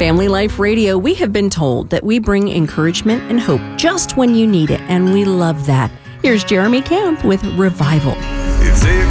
Family Life Radio, we have been told that we bring encouragement and hope just when you need it, and we love that. Here's Jeremy Camp with Revival. If they